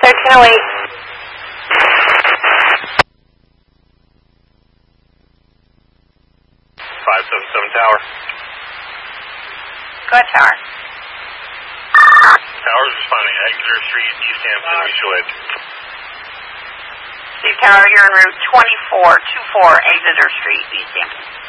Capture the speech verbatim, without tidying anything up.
thirteen oh eight. five seven seven Tower. Go ahead, Tower. Tower's responding. Exeter Street, East Hampton, Mutual Aid. Steve Tower, you're en route twenty-four twenty-four, Exeter Street, East Hampton.